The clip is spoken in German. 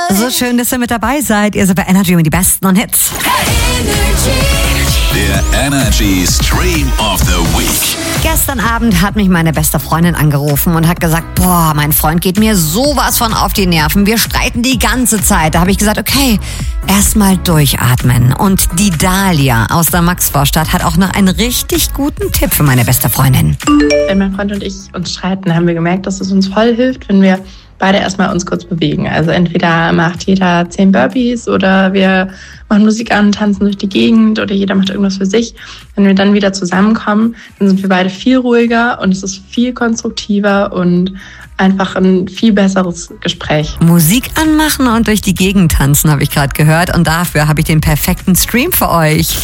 So schön, dass ihr mit dabei seid. Ihr seid bei Energy und die besten und Hits. Der Energy Stream of the Week. Gestern Abend hat mich meine beste Freundin angerufen und hat gesagt, boah, mein Freund geht mir sowas von auf die Nerven. Wir streiten die ganze Zeit. Da habe ich gesagt, okay, erstmal durchatmen. Und die Dalia aus der Maxvorstadt hat auch noch einen richtig guten Tipp für meine beste Freundin. Wenn mein Freund und ich uns streiten, haben wir gemerkt, dass es uns voll hilft, wenn wir beide erstmal uns kurz bewegen. Also entweder macht jeder 10 Burpees oder wir machen Musik an, tanzen durch die Gegend oder jeder macht irgendwas für sich. Wenn wir dann wieder zusammenkommen, dann sind wir beide viel ruhiger und es ist viel konstruktiver und einfach ein viel besseres Gespräch. Musik anmachen und durch die Gegend tanzen, habe ich gerade gehört. Und dafür habe ich den perfekten Stream für euch.